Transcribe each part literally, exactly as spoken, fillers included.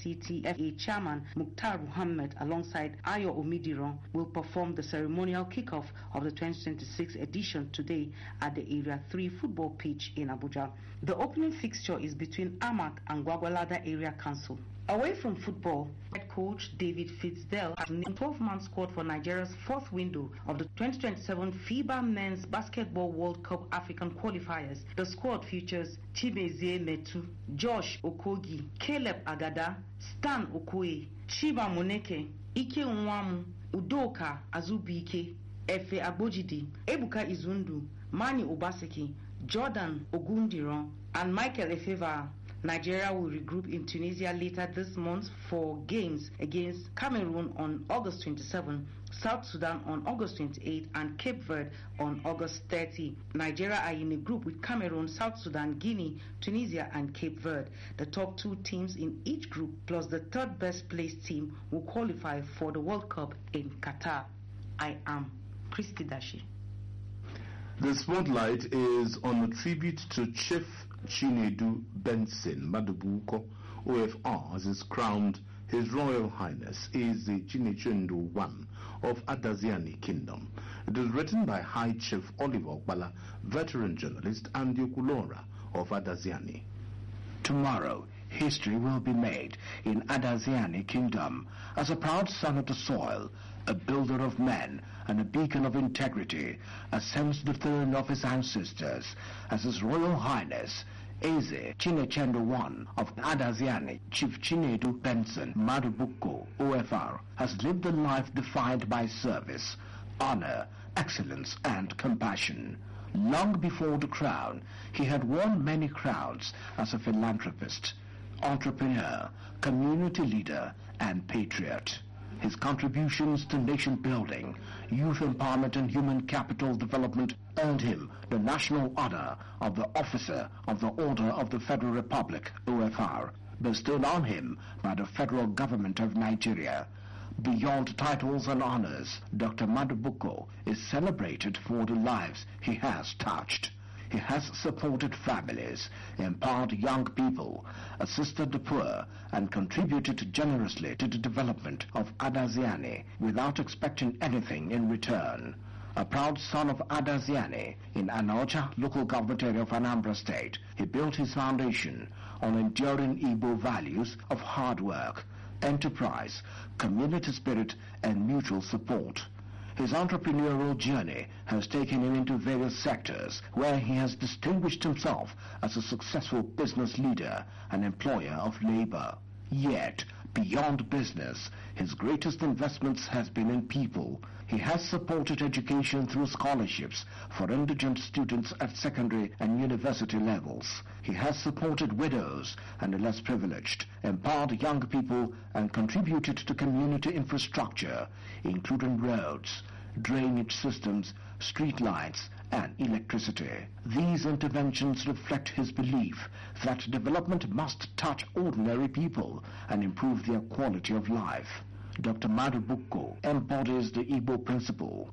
C T F A Chairman Mukhtar Muhammad alongside Ayo Omidiron will perform the ceremonial kickoff of the twenty twenty-six edition today at the Area three football pitch in Abuja. The opening fixture is between A M A C and Gwagwalada Area Council. Away from football, head coach David Fitzdale has named twelve-man squad for Nigeria's fourth window of the twenty twenty-seven FIBA Men's Basketball World Cup African qualifiers. The squad features Chimezie Metu, Josh Okogi, Caleb Agada, Stan Okoye, Shiba Moneke, Ike Nwamu, Udoka Azubike, Efe Agbojidi, Ebuka Izundu, Mani Obaseki, Jordan Ogundiron, and Michael Efeva. Nigeria will regroup in Tunisia later this month for games against Cameroon on August twenty-seventh, South Sudan on August twenty-eighth, and Cape Verde on August thirtieth. Nigeria are in a group with Cameroon, South Sudan, Guinea, Tunisia, and Cape Verde. The top two teams in each group plus the third best placed team will qualify for the World Cup in Qatar. I am Christy Dashi. The spotlight is on a tribute to Chief Chinedu Benson Madubuko, O F R, as is crowned His Royal Highness is the Chinechendu I of Adaziani Kingdom. It is written by High Chief Oliver Okpala, veteran journalist, and Yokulora of Adaziani. Tomorrow, history will be made in Adaziani Kingdom as a proud son of the soil, a builder of men, and a beacon of integrity, ascends the throne of his ancestors as His Royal Highness Eze Chinechendu I of Adaziani, Chief Chinedu Benson Madubuko, O F R, has lived a life defined by service, honor, excellence, and compassion. Long before the crown, he had worn many crowns as a philanthropist, entrepreneur, community leader, and patriot. His contributions to nation building, youth empowerment, and human capital development earned him the national honor of the Officer of the Order of the Federal Republic, O F R, bestowed on him by the federal government of Nigeria. Beyond titles and honors, Doctor Madubuko is celebrated for the lives he has touched. He has supported families, empowered young people, assisted the poor, and contributed generously to the development of Adaziani without expecting anything in return. A proud son of Adaziani in Anocha, local government area of Anambra State, he built his foundation on enduring Igbo values of hard work, enterprise, community spirit, and mutual support. His entrepreneurial journey has taken him into various sectors where he has distinguished himself as a successful business leader and employer of labor. Yet, beyond business, his greatest investments has been in people. He has supported education through scholarships for indigent students at secondary and university levels. He has supported widows and the less privileged, empowered young people, and contributed to community infrastructure, including roads, drainage systems, street lights, and electricity. These interventions reflect his belief that development must touch ordinary people and improve their quality of life. Doctor Madubuko embodies the Igbo principle,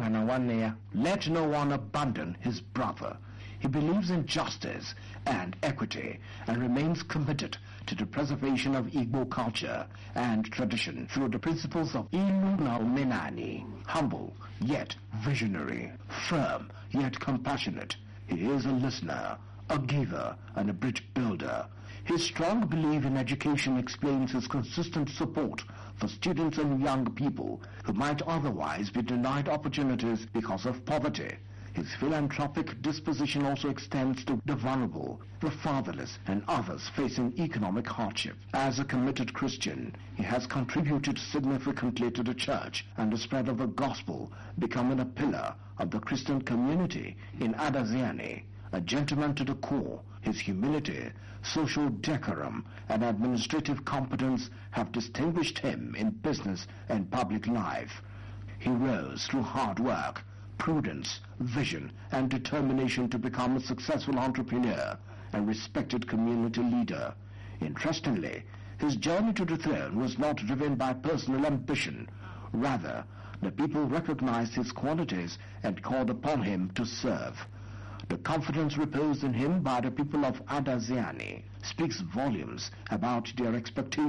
let no one abandon his brother. He believes in justice and equity and remains committed to the preservation of Igbo culture and tradition through the principles of Ilu na Omenani, humble yet visionary, firm yet compassionate. He is a listener, a giver, and a bridge builder. His strong belief in education explains his consistent support for students and young people who might otherwise be denied opportunities because of poverty. His philanthropic disposition also extends to the vulnerable, the fatherless, and others facing economic hardship. As a committed Christian, he has contributed significantly to the church and the spread of the gospel, becoming a pillar of the Christian community in Adaziani. A gentleman to the core, his humility, social decorum, and administrative competence have distinguished him in business and public life. He rose through hard work, prudence, vision, and determination to become a successful entrepreneur and respected community leader. Interestingly, his journey to the throne was not driven by personal ambition. Rather, the people recognized his qualities and called upon him to serve. The confidence reposed in him by the people of Adaziani speaks volumes about their expectations